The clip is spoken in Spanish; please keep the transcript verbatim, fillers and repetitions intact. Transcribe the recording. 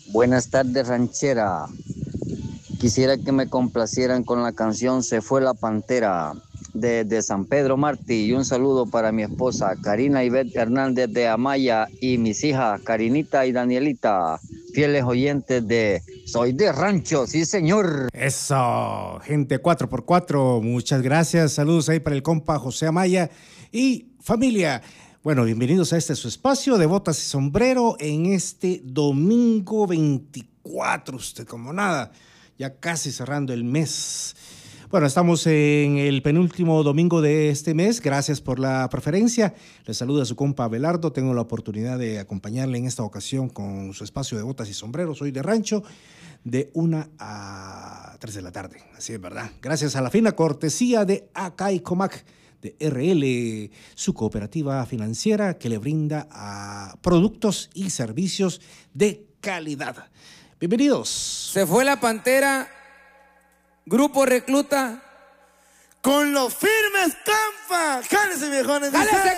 Buenas tardes, ranchera. Quisiera que me complacieran con la canción Se fue la pantera de, de San Pedro Martí, y un saludo para mi esposa Karina Ivette Hernández de Amaya y mis hijas Karinita y Danielita, fieles oyentes de Soy de Rancho, sí señor. Eso, gente cuatro por cuatro, muchas gracias. Saludos ahí para el compa José Amaya y familia. Bueno, bienvenidos a este su espacio de botas y sombrero en este domingo veinticuatro, usted como nada, ya casi cerrando el mes. Bueno, estamos en el penúltimo domingo de este mes, gracias por la preferencia. Les saluda su compa Abelardo, tengo la oportunidad de acompañarle en esta ocasión con su espacio de botas y sombreros, Soy de Rancho, de una a tres de la tarde, así es verdad. Gracias a la fina cortesía de Acay Comac, de R L, su cooperativa financiera que le brinda a productos y servicios de calidad. Bienvenidos. Se fue la pantera, Grupo Recluta. Con los firmes Campa. Jálese, viejones. ¡Jálese!